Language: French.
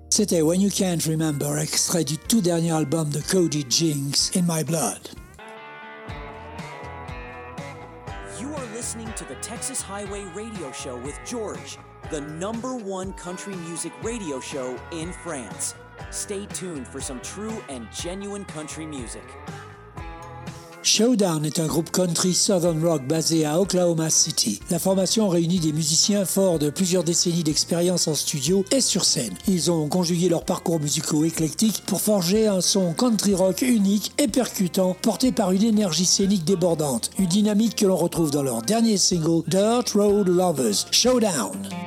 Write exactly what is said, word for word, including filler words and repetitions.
C'était When You Can't Remember, extrait du tout dernier album de Cody Jinks, In My Blood. You are listening to the Texas Highway Radio Show with George, the number one country music radio show in France. Stay tuned for some true and genuine country music. Showdown est un groupe country southern rock basé à Oklahoma City. La formation réunit des musiciens forts de plusieurs décennies d'expérience en studio et sur scène. Ils ont conjugué leurs parcours musicaux éclectiques pour forger un son country rock unique et percutant, porté par une énergie scénique débordante, une dynamique que l'on retrouve dans leur dernier single Dirt Road Lovers, Showdown.